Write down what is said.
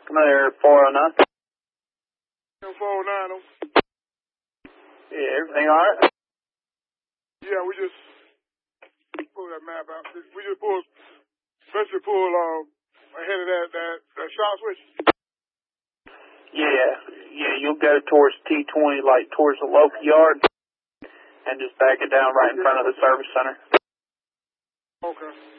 Commander 409. 409. Yeah, everything alright? Yeah, we just pulled that map out. We just pulled, especially pulled ahead of that shot switch. Yeah, you'll go towards T20, like towards the local yard, and just back it down right in front of the service center. Okay.